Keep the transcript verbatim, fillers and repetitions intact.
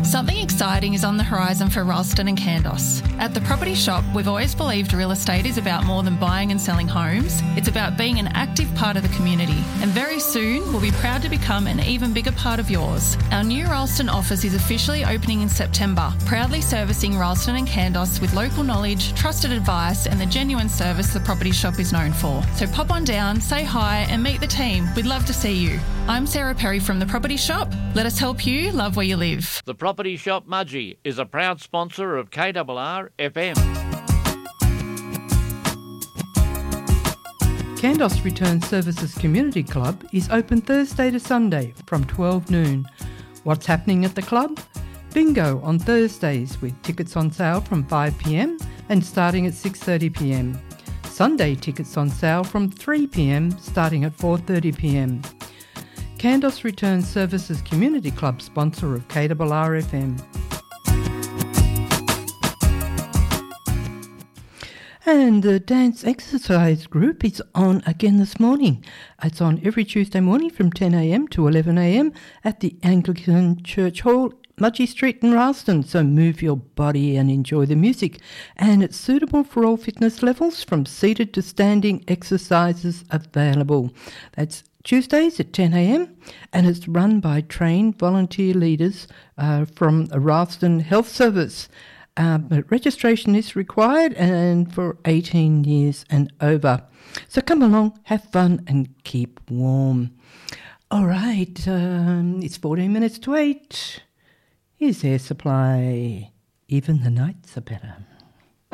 Something exciting is on the horizon for Ralston and Kandos. At the Property Shop, we've always believed real estate is about more than buying and selling homes. It's about being an active part of the community. And very soon, we'll be proud to become an even bigger part of yours. Our new Ralston office is officially opening in September, proudly servicing Ralston and Kandos with local knowledge, trusted advice and the genuine service the Property Shop is known for. So pop on down, say hi and meet the team. We'd love to see you. I'm Sarah Perry from the Property Shop. Let us help you love where you live. The Property Shop Mudgee is a proud sponsor of K R R F M. Kandos Return Services Community Club is open Thursday to Sunday from twelve noon. What's happening at the club? Bingo on Thursdays with tickets on sale from five p m and starting at six thirty p m. Sunday tickets on sale from three p m starting at four thirty p m. Kandos Return Services Community Club sponsor of K R R F M. And the dance exercise group is on again this morning. It's on every Tuesday morning from ten a m to eleven a m at the Anglican Church Hall, Mudgee Street in Ralston. So move your body and enjoy the music. And it's suitable for all fitness levels, from seated to standing exercises available. That's Tuesdays at ten a m and it's run by trained volunteer leaders uh, from the Ralston Health Service. Uh, but registration is required and for eighteen years and over. So come along, have fun and keep warm. All right, um, it's fourteen minutes to eight. Here's Air Supply. Even the nights are better.